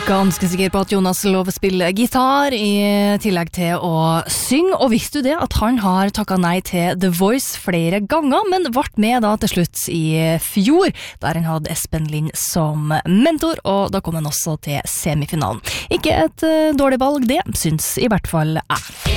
Ganske sikker på at Jonas Love spiller gitar i tillegg til å synge, og visste du det at han har takket nei til The Voice flere ganger, men ble med da til slutt i fjor, der han hadde Espen Lind som mentor, og da kom han også til semifinalen. Ikke et dårlig valg det, syns i hvert fall jeg.